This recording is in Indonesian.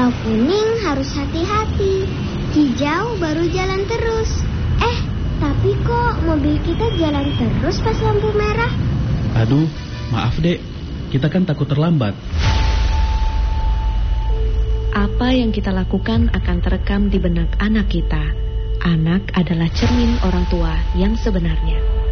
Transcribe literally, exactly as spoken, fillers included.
Kalau kuning harus hati-hati, hijau baru jalan terus. Eh, tapi kok mobil kita jalan terus pas lampu merah? Aduh, maaf dek, kita kan takut terlambat. Apa yang kita lakukan akan terekam di benak anak kita. Anak adalah cermin orang tua yang sebenarnya.